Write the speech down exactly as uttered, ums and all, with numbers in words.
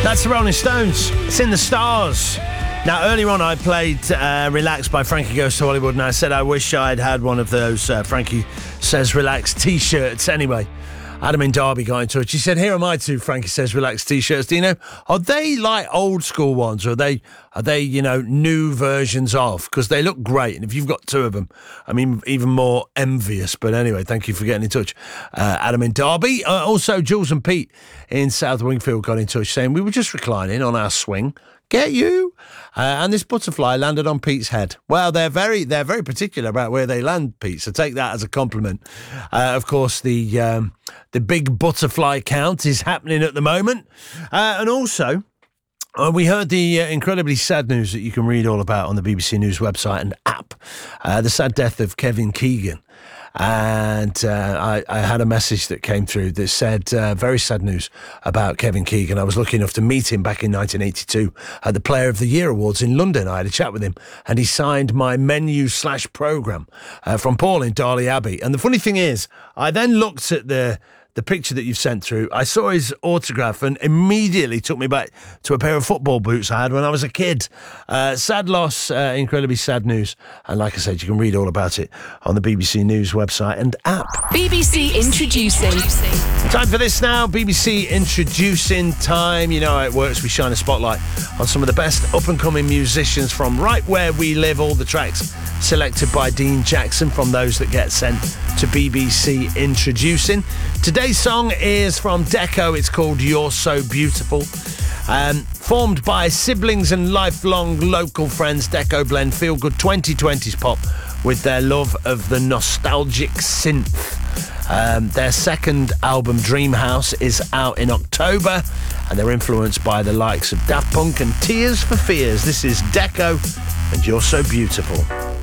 That's the Rolling Stones. It's in the stars. Now, earlier on, I played uh, Relax by Frankie Goes to Hollywood, and I said I wish I'd had one of those uh, Frankie Says Relax t-shirts. Anyway, Adam in Derby got in touch. He said, here are my two Frankie Says Relax t-shirts. Do you know, are they like old school ones, or are they, are they you know, new versions of? Because they look great, and if you've got two of them, I mean, even more envious. But anyway, thank you for getting in touch. Uh, Adam in Derby. Uh, also, Jules and Pete in South Wingfield got in touch saying we were just reclining on our swing. Get you? Uh, and this butterfly landed on Pete's head. Well, they're very they're very particular about where they land, Pete, so take that as a compliment. Uh, of course, the um, the big butterfly count is happening at the moment. Uh, and also, uh, we heard the uh, incredibly sad news that you can read all about on the B B C News website and app. Uh, the sad death of Kevin Keegan. And uh, I, I had a message that came through that said, uh, very sad news about Kevin Keegan. I was lucky enough to meet him back in nineteen eighty-two at the Player of the Year Awards in London. I had a chat with him, and he signed my menu slash programme uh, from Paul in Darley Abbey. And the funny thing is, I then looked at the... the picture that you've sent through. I saw his autograph and immediately took me back to a pair of football boots I had when I was a kid. Uh, sad loss, uh, incredibly sad news. And like I said, you can read all about it on the B B C News website and app. B B C Introducing. Time for this now, B B C Introducing time. You know how it works. We shine a spotlight on some of the best up-and-coming musicians from right where we live. All the tracks selected by Dean Jackson from those that get sent to B B C Introducing. Today's song is from Deco. It's called You're So Beautiful. Um, formed by siblings and lifelong local friends, Deco blend feel-good twenty twenties pop with their love of the nostalgic synth. Um, their second album, Dreamhouse, is out in October, and they're influenced by the likes of Daft Punk and Tears for Fears. This is Deco and You're So Beautiful.